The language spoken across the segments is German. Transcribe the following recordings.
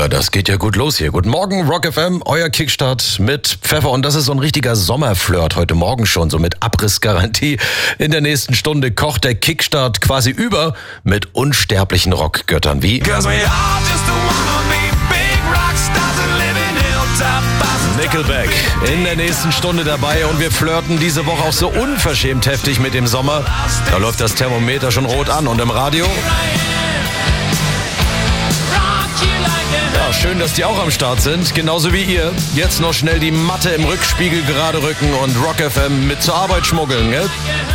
Na, das geht ja gut los hier. Guten Morgen, Rock FM, euer Kickstart mit Pfeffer. Und das ist so ein richtiger Sommerflirt heute Morgen schon, so mit Abrissgarantie. In der nächsten Stunde kocht der Kickstart quasi über mit unsterblichen Rockgöttern wie Nickelback in der nächsten Stunde dabei. Und wir flirten diese Woche auch so unverschämt heftig mit dem Sommer. Da läuft das Thermometer schon rot an. Und im Radio? Ja, schön, dass die auch am Start sind, genauso wie ihr. Jetzt noch schnell die Matte im Rückspiegel gerade rücken und Rock FM mit zur Arbeit schmuggeln, gell?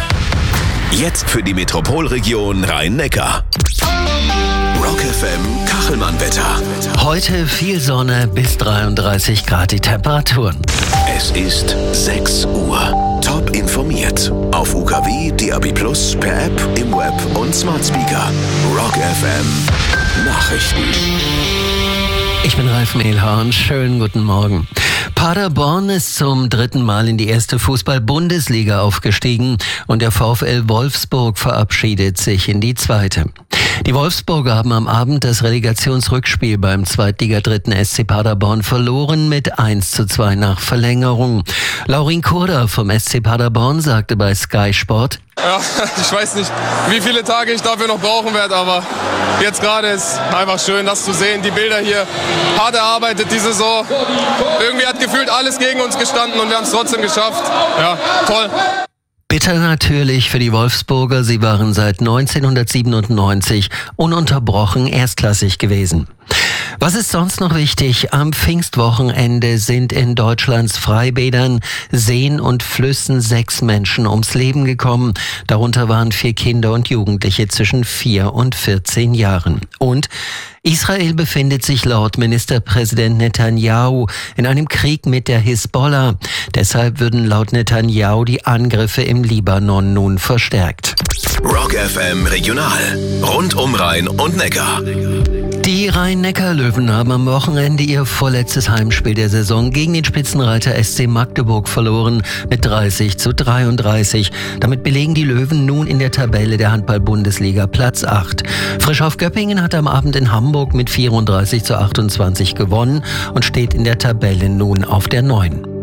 Jetzt für die Metropolregion Rhein-Neckar. Rock FM Kachelmann-Wetter. Heute viel Sonne, bis 33 Grad die Temperaturen. Es ist 6 Uhr. Top informiert. Auf UKW, DAB+, per App, im Web und Smart Speaker. Rock FM Nachrichten. Ich bin Ralf Mehlhorn, schönen guten Morgen. Paderborn ist zum 3. Mal in die erste Fußball-Bundesliga aufgestiegen und der VfL Wolfsburg verabschiedet sich in die zweite. Die Wolfsburger haben am Abend das Relegationsrückspiel beim Zweitliga-Dritten SC Paderborn verloren mit 1:2 nach Verlängerung. Laurin Kurda vom SC Paderborn sagte bei Sky Sport: Ja, ich weiß nicht, wie viele Tage ich dafür noch brauchen werde, aber jetzt gerade ist einfach schön, das zu sehen. Die Bilder hier, hart erarbeitet die Saison. Irgendwie hat gefühlt alles gegen uns gestanden und wir haben es trotzdem geschafft. Ja, toll. Bitter natürlich für die Wolfsburger, sie waren seit 1997 ununterbrochen erstklassig gewesen. Was ist sonst noch wichtig? Am Pfingstwochenende sind in Deutschlands Freibädern, Seen und Flüssen 6 Menschen ums Leben gekommen. Darunter waren 4 Kinder und Jugendliche zwischen 4 und 14 Jahren. Und Israel befindet sich laut Ministerpräsident Netanyahu in einem Krieg mit der Hisbollah. Deshalb würden laut Netanyahu die Angriffe im Libanon nun verstärkt. Rock FM Regional. Rund um Rhein und Neckar. Die Rhein-Neckar-Löwen haben am Wochenende ihr vorletztes Heimspiel der Saison gegen den Spitzenreiter SC Magdeburg verloren mit 30:33. Damit belegen die Löwen nun in der Tabelle der Handball-Bundesliga Platz 8. Frisch auf Göppingen hat am Abend in Hamburg mit 34:28 gewonnen und steht in der Tabelle nun auf der 9.